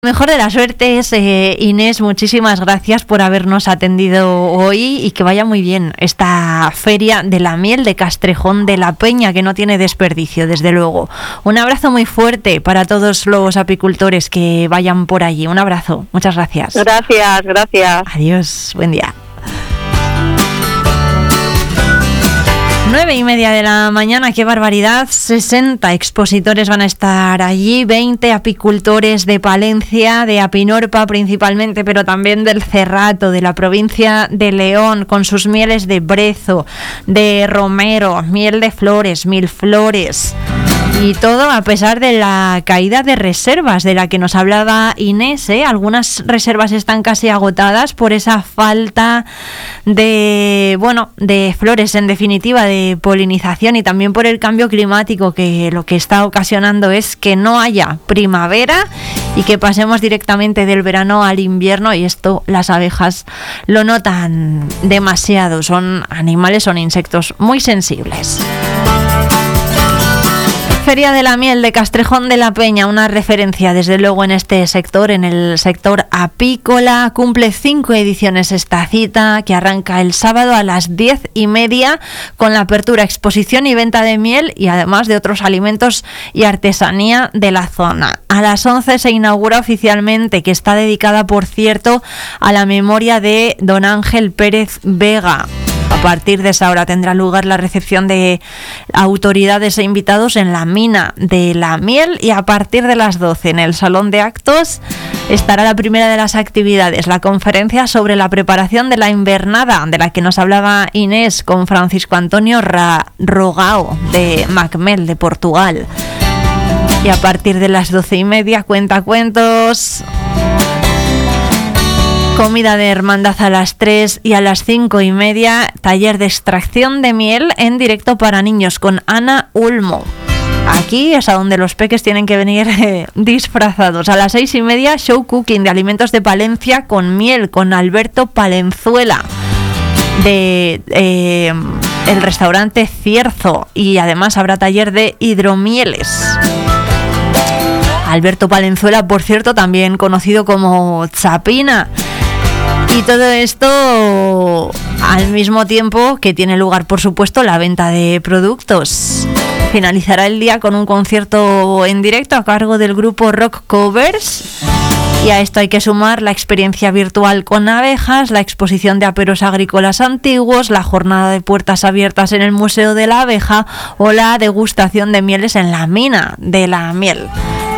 Mejor de la suerte es, Inés, muchísimas gracias por habernos atendido hoy y que vaya muy bien esta feria de la miel de Castrejón de la Peña, que no tiene desperdicio, desde luego. Un abrazo muy fuerte para todos los apicultores que vayan por allí. Un abrazo, muchas gracias. Gracias. Adiós, buen día. 9:30 de la mañana, qué barbaridad, 60 expositores van a estar allí, 20 apicultores de Palencia, de Apinorpa principalmente, pero también del Cerrato, de la provincia de León, con sus mieles de brezo, de romero, miel de flores, mil flores. Y todo a pesar de la caída de reservas de la que nos hablaba Inés, ¿eh? Algunas reservas están casi agotadas por esa falta de flores, en definitiva, de polinización, y también por el cambio climático, que lo que está ocasionando es que no haya primavera y que pasemos directamente del verano al invierno, y esto las abejas lo notan demasiado. Son insectos muy sensibles. Feria de la Miel de Castrejón de la Peña, una referencia desde luego en este sector, en el sector apícola. Cumple 5 ediciones esta cita, que arranca el sábado a las 10:30 con la apertura, exposición y venta de miel, y además de otros alimentos y artesanía de la zona. A las 11 se inaugura oficialmente, que está dedicada, por cierto, a la memoria de don Ángel Pérez Vega. A partir de esa hora tendrá lugar la recepción de autoridades e invitados en la mina de la miel, y a partir de las 12 en el salón de actos estará la primera de las actividades, la conferencia sobre la preparación de la invernada, de la que nos hablaba Inés, con Francisco Antonio Rogao de Macmel, de Portugal. Y a partir de las 12:30, cuentacuentos, comida de hermandad a las 3, y a las 5:30 taller de extracción de miel en directo para niños con Ana Ulmo. Aquí es a donde los peques tienen que venir disfrazados. A las 6:30 show cooking de alimentos de Palencia con miel, con Alberto Palenzuela de el restaurante Cierzo, y además habrá taller de hidromieles. Alberto Palenzuela, por cierto, también conocido como Chapina. Y todo esto al mismo tiempo que tiene lugar, por supuesto, la venta de productos. Finalizará el día con un concierto en directo a cargo del grupo Rock Covers. Y a esto hay que sumar la experiencia virtual con abejas, la exposición de aperos agrícolas antiguos, la jornada de puertas abiertas en el Museo de la Abeja o la degustación de mieles en la mina de la miel.